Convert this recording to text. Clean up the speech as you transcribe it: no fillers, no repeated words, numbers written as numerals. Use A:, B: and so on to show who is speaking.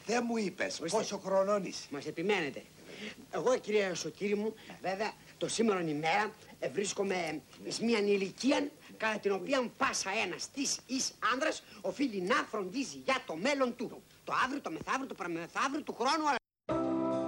A: Δεν μου είπες πόσο χρονών είσαι.
B: Μας επιμένετε. Εγώ, κύριε Σωτήρη μου, βέβαια, το σήμερον ημέρα βρίσκομαι σε μια ηλικία κατά την οποία πάσα ένας της εις άνδρας οφείλει να φροντίζει για το μέλλον του. Το αύριο, το μεθαύριο, το παραμεθαύριο του χρόνου, αλλά